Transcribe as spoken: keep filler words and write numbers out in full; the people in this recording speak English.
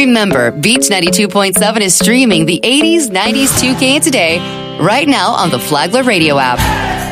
Remember, Beach ninety-two point seven is streaming the eighties, nineties, two K, and today right now on the Flagler Radio app.